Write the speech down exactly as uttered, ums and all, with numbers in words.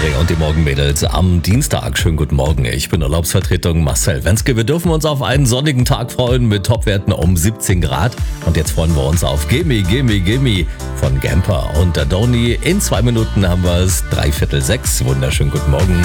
Andrea und die Morgenmädels am Dienstag. Schönen guten Morgen. Ich bin Urlaubsvertretung Marcel Wenske. Wir dürfen uns auf einen sonnigen Tag freuen mit Topwerten um siebzehn Grad. Und jetzt freuen wir uns auf Gimme, Gimme, Gimme von Gamper und Adoni. In zwei Minuten haben wir es dreiviertel sechs. Wunderschönen guten Morgen.